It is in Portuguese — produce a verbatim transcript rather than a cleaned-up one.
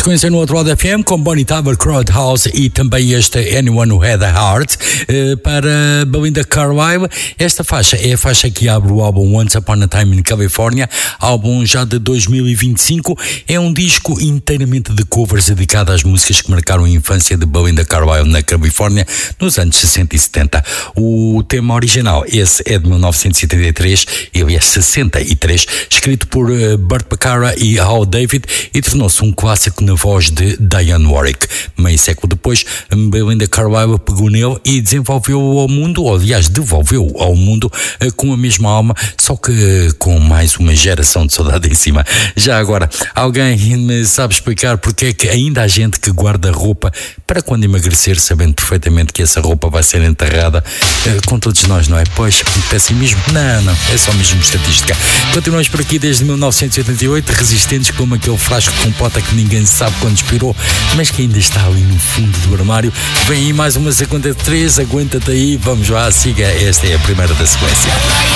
sequência no outro lado F M com Bonnie Tyler, Crowdhouse e também este Anyone Who Had a Heart para Belinda Carlisle. Esta faixa é a faixa que abre o álbum Once Upon a Time in California, álbum já de dois mil e vinte e cinco. É um disco inteiramente de covers dedicado às músicas que marcaram a infância de Belinda Carlisle na Califórnia nos anos sessenta e setenta. O tema original, esse é de mil novecentos e setenta e três, ele é sessenta e três, escrito por Burt Bacharach e Hal David, e tornou-se um clássico na voz de Dionne Warwick. Meio século depois, Belinda Carlisle pegou nele e desenvolveu-o ao mundo, ou aliás, devolveu-o ao mundo com a mesma alma, só que com mais uma geração de saudade em cima. Já agora, alguém me sabe explicar porque é que ainda há gente que guarda roupa para quando emagrecer, sabendo perfeitamente que essa roupa vai ser enterrada com todos nós, não é? Pois, pessimismo? Não, não, é só mesmo estatística. Continuamos por aqui desde mil novecentos e oitenta e oito, resistentes como aquele frasco de compota que ninguém sabe quando expirou, mas que ainda está ali no fundo do armário. Vem aí mais uma cinquenta e três, aguenta-te aí, vamos lá, siga, esta é a primeira da sequência.